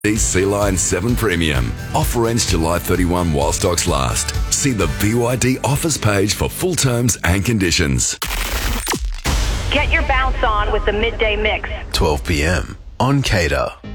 Sea Lion 7 Premium. Offer ends July 31 while stocks last. See the BYD offers page for full terms and conditions. Get your bounce on with the Midday Mix. 12 p.m. on Cater.